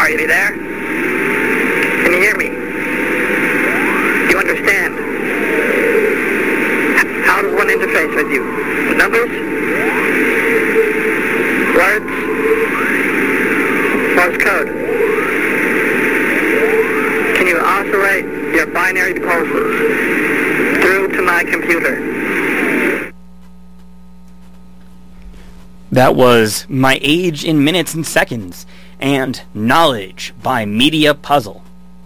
Are you there? Can you hear me? Do you understand? How does one interface with you? Numbers? Words? Morse code? Can you oscillate your binary pulses through to my computer? That was My Age in Minutes and Seconds and Knowledge by Media Puzzle.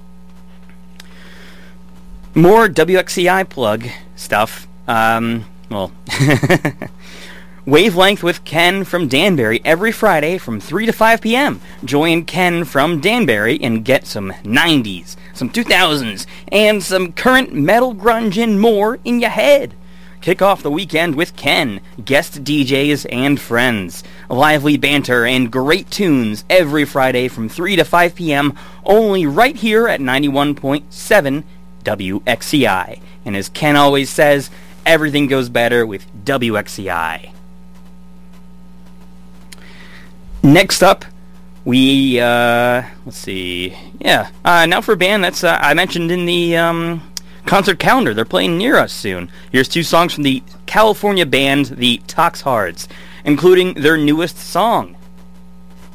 More WXCI plug stuff. Wavelength with Ken from Danbury every Friday from 3 to 5 p.m. Join Ken from Danbury and get some 90s, some 2000s, and some current metal, grunge, and more in your head. Kick off the weekend with Ken, guest DJs, and friends. Lively banter and great tunes every Friday from 3 to 5 p.m. only right here at 91.7 WXCI. And as Ken always says, everything goes better with WXCI. Next up, we, let's see, now for a band that's, I mentioned in the, concert calendar. They're playing near us soon. Here's 2 songs from the California band, the Toxhards, including their newest song,